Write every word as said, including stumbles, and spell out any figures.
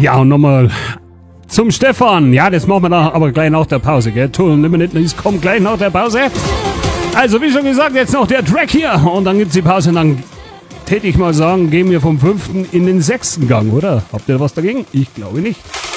Ja, und nochmal zum Stefan. Ja, das machen wir dann aber gleich nach der Pause, gell? Tour Unlimited, das kommt gleich nach der Pause. Also, wie schon gesagt, jetzt noch der Track hier. Und dann gibt's die Pause und dann täte ich mal sagen, gehen wir vom fünften in den sechsten Gang, oder? Habt ihr was dagegen? Ich glaube nicht.